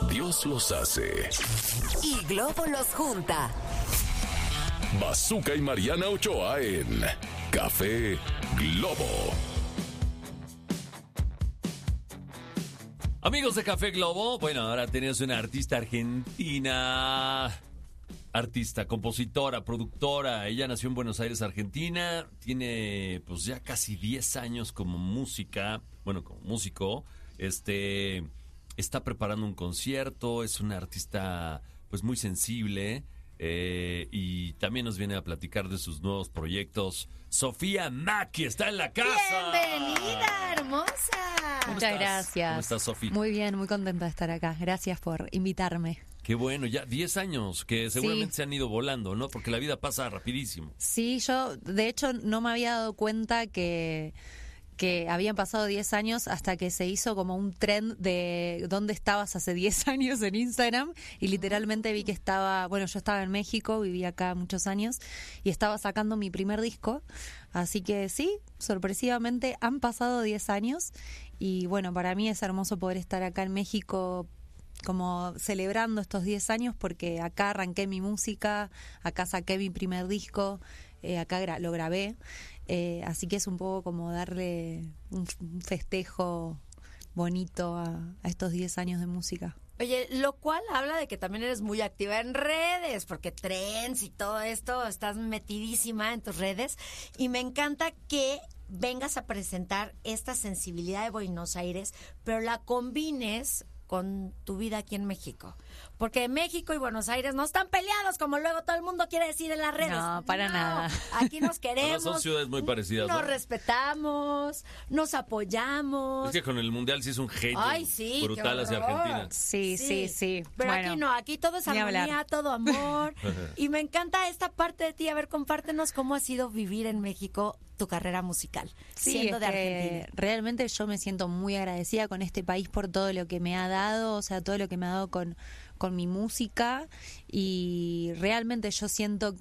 Dios los hace. Y Globo los junta. Bazooka y Mariana Ochoa en Café Globo. Amigos de Café Globo, bueno, ahora tenemos una artista argentina, artista, compositora, productora. Ella nació en Buenos Aires, Argentina, tiene pues ya casi 10 años como músico, está preparando un concierto, es una artista pues muy sensible y también nos viene a platicar de sus nuevos proyectos. Sofía Macchi está en la casa. ¡Bienvenida, hermosa! Muchas gracias. ¿Cómo estás, Sofía? Muy bien, muy contenta de estar acá. Gracias por invitarme. Qué bueno, ya 10 años que seguramente se han ido volando, ¿no? Porque la vida pasa rapidísimo. Sí, yo de hecho no me había dado cuenta que habían pasado 10 años hasta que se hizo como un trend de dónde estabas hace 10 años en Instagram y literalmente vi que yo estaba en México, viví acá muchos años y estaba sacando mi primer disco, así que sí, sorpresivamente han pasado 10 años y bueno, para mí es hermoso poder estar acá en México como celebrando estos 10 años porque acá arranqué mi música, acá saqué mi primer disco, acá lo grabé. Así que es un poco como darle un festejo bonito a estos 10 años de música. Oye, lo cual habla de que también eres muy activa en redes, porque trends y todo esto, estás metidísima en tus redes. Y me encanta que vengas a presentar esta sensibilidad de Buenos Aires, pero la combines con tu vida aquí en México. Porque México y Buenos Aires no están peleados como luego todo el mundo quiere decir en las redes. No, para nada. Aquí nos queremos. Son ciudades muy parecidas, Nos ¿no? respetamos, nos apoyamos. Es que con el Mundial sí es un hate Sí, brutal qué hacia horror. Argentina. Sí. Pero bueno, aquí no, aquí todo es ni armonía, hablar. todo amor. Y me encanta esta parte de ti. A ver, compártenos cómo ha sido vivir en México tu carrera musical, siendo de Argentina. Realmente yo me siento muy agradecida con este país por todo lo que me ha dado, o sea, todo lo que me ha dado con mi música y realmente yo siento